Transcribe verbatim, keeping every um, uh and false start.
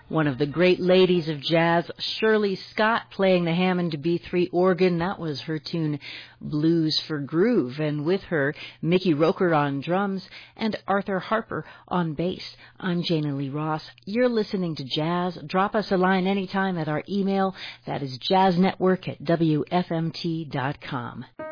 One of the great ladies of jazz, Shirley Scott, playing the Hammond B three organ. That was her tune, Blues for Groove. And with her, Mickey Roker on drums and Arthur Harper on bass. I'm Jana Lee Ross. You're listening to Jazz. Drop us a line anytime at our email. That is jazznetwork at W F M T dot com.